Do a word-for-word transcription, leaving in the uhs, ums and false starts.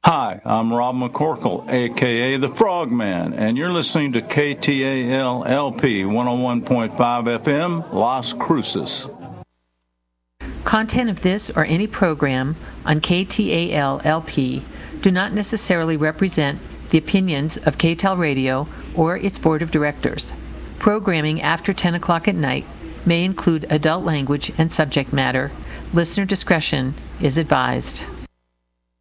Hi, I'm Rob McCorkle, a k a. The Frogman, and you're listening to K T A L L P one oh one point five F M, Las Cruces. Content of this or any program on K T A L L P do not necessarily represent the opinions of K T A L Radio or its board of directors. Programming after ten o'clock at night may include adult language and subject matter. Listener discretion is advised.